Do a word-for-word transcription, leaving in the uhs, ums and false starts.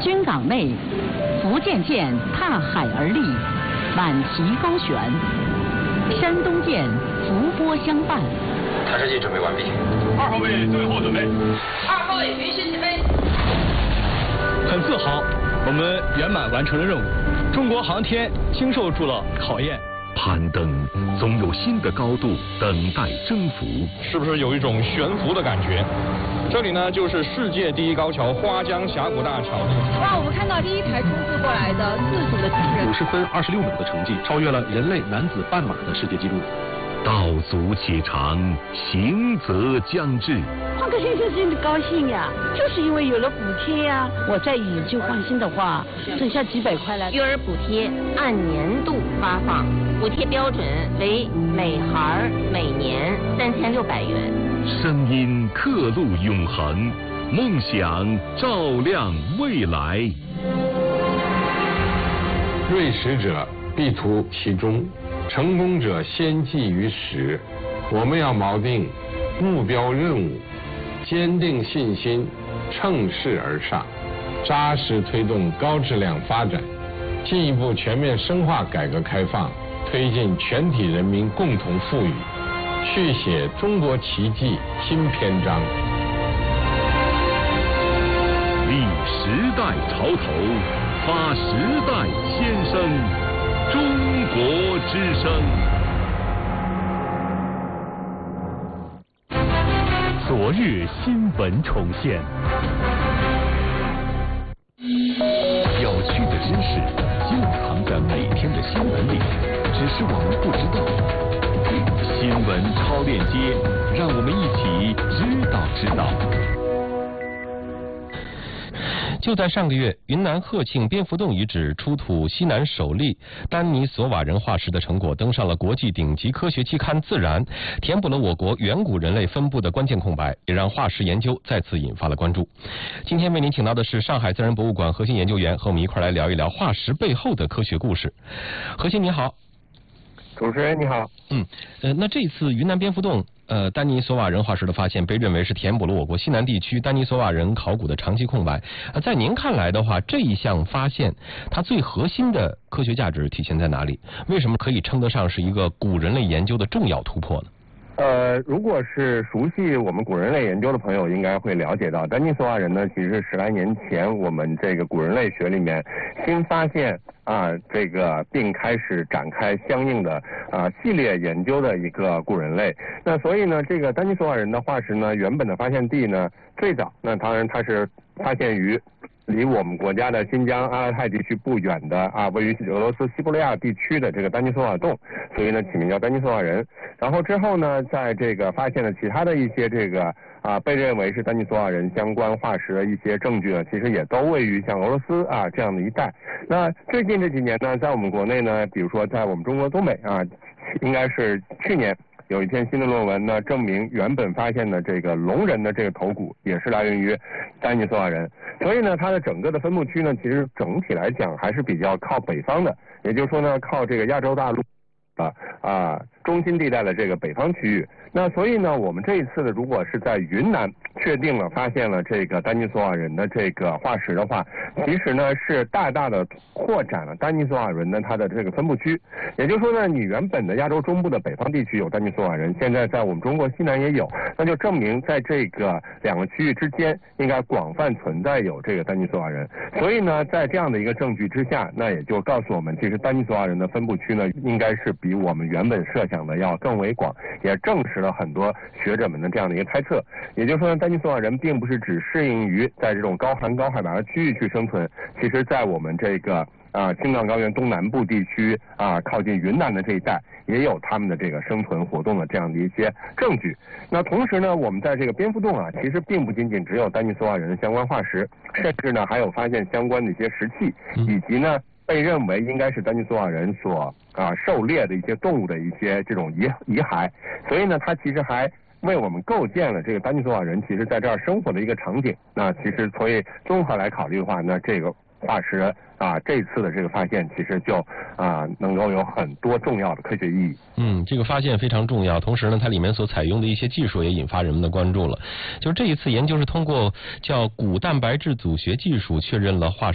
军港内，福建舰踏海而立，满旗高悬；山东舰伏波相伴。 探视器准备完毕。 二号位最后准备。 二号位允许起飞。 很自豪，我们圆满完成了任务。中国航天经受住了考验。 攀登总有新的高度等待征服， 是不是有一种悬浮的感觉？这里呢，就是世界第一高桥花江峡谷大桥。 哇，我们看到第一台冲刺过来的自主的机器人， 五十分二十六秒的成绩，超越了人类男子半马的世界纪录。 道阻且长，行则将至。 换个先生真的高兴呀，就是因为有了补贴呀。我再以旧换新的话，剩下几百块了。 育儿补贴按年度发放，补贴标准为每孩每年三千六百元。 声音刻录永恒，梦想照亮未来。 锐实者必图其中，成功者先记于始。我们要锚定目标任务，坚定信心，乘势而上，扎实推动高质量发展，进一步全面深化改革开放，推进全体人民共同富裕，续写中国奇迹新篇章。 立时代潮头，发时代先声，中国之声。 昨日新闻重现，有趣的知识就藏在每天的新闻里，只是我们不知道。新闻超链接，让我们一起知道知道。 就在上个月，云南鹤庆蝙蝠洞遗址出土西南首例丹尼索瓦人化石的成果登上了国际顶级科学期刊《自然》，填补了我国远古人类分布的关键空白，也让化石研究再次引发了关注。今天为您请到的是上海自然博物馆核心研究员，和我们一块来聊一聊化石背后的科学故事。核心你好。 主持人你好。 嗯，呃，那这次云南蝙蝠洞呃，丹尼索瓦人化石的发现被认为是填补了我国西南地区丹尼索瓦人考古的长期空白。呃，在您看来的话，这一项发现它最核心的科学价值体现在哪里？为什么可以称得上是一个古人类研究的重要突破呢？ 呃，如果是熟悉我们古人类研究的朋友，应该会了解到，丹尼索瓦人呢，其实十来年前我们这个古人类学里面新发现啊，这个并开始展开相应的啊系列研究的一个古人类。那所以呢，这个丹尼索瓦人的化石呢，原本的发现地呢，最早那当然它是发现于离我们国家的新疆阿勒泰地区不远的啊，位于俄罗斯西伯利亚地区的这个丹尼索瓦洞，所以呢起名叫丹尼索瓦人。然后之后呢，在这个发现了其他的一些这个啊被认为是丹尼索瓦人相关化石的一些证据呢，其实也都位于像俄罗斯啊这样的一带。那最近这几年呢，在我们国内呢，比如说在我们中国东北啊，应该是去年有一篇新的论文呢，证明原本发现的这个龙人的这个头骨也是来源于丹尼索瓦人。所以呢，它的整个的分布区呢，其实整体来讲还是比较靠北方的，也就是说呢，靠这个亚洲大陆啊啊中心地带的这个北方区域。那所以呢，我们这一次呢，如果是在云南确定了发现了这个丹尼索瓦人的这个化石的话，其实呢是大大的扩展了丹尼索瓦人的它的这个分布区。也就是说呢，你原本的亚洲中部的北方地区有丹尼索瓦人，现在在我们中国西南也有，那就证明在这个两个区域之间应该广泛存在有这个丹尼索瓦人。所以呢，在这样的一个证据之下，那也就告诉我们，其实丹尼索瓦人的分布区呢，应该是比我们原本设想的要更为广，也证实了很多学者们的这样的一个猜测。也就是说呢，丹尼索瓦人并不是只适应于在这种高寒高海拔的区域去生存，其实在我们这个啊青藏高原东南部地区啊靠近云南的这一带也有他们的这个生存活动的这样的一些证据。那同时呢，我们在这个蝙蝠洞啊，其实并不仅仅只有丹尼索瓦人的相关化石，甚至呢还有发现相关的一些石器，以及呢被认为应该是丹尼索瓦人所啊狩猎的一些动物的一些这种遗遗骸。所以呢，它其实还为我们构建了这个丹尼索瓦人其实在这儿生活的一个场景。那其实所以综合来考虑的话，那这个化石啊这次的这个发现其实就啊能够有很多重要的科学意义。 嗯，这个发现非常重要，同时呢，它里面所采用的一些技术也引发人们的关注了。就是这一次研究是通过叫骨蛋白质组学技术确认了化石